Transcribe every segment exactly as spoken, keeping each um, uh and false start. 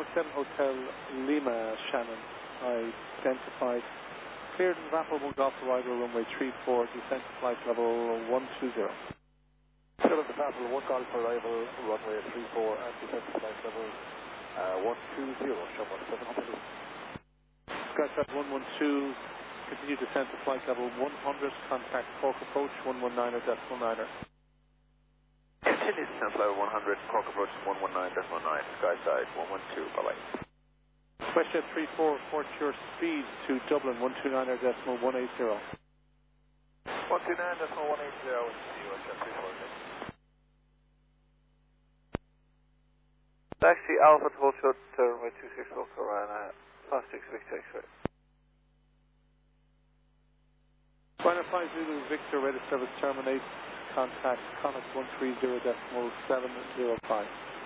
seven Hotel Lima, Shannon, identified. Cleared in Vapor one Golf Arrival, runway three four, descent to flight level one two zero. Still in the Vapor one Golf Arrival, runway three four, and descent to flight level uh, one two zero, Shannon seven Hotel. Skytrack one one two, continue descent to flight level one hundred, contact Cork approach one one nine decimal nine. Continue descent level one hundred, Cork approach one one nine decimal nine, Skyside one one two, bye bye. WestJet three four, report your speed to Dublin one two nine decimal one eight zero. one two nine decimal one eight zero, WestJet three four. Taxi Alpha to hold short to runway two six Golf Carolina, plus six Victor X-ray. Final five Zulu Victor, radar service terminate, contact Connex one three zero decimal seven zero five.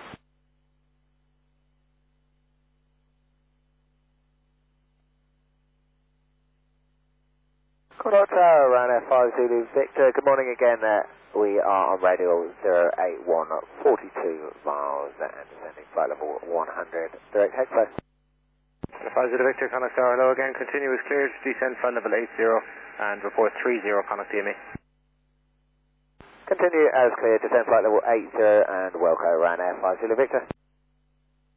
Contact Tower, Ryanair five Zulu Victor. Good morning again. Uh, we are on radio zero eight one, forty-two miles and descending flight level one hundred. Direct head close. five Zulu Victor, Contact Tower, hello again. Continuous cleared, descend flight level eight zero and report three zero, Contact D M E. Continue as clear, descend flight level eight zero and Welco, Ryanair five Zulu Victor.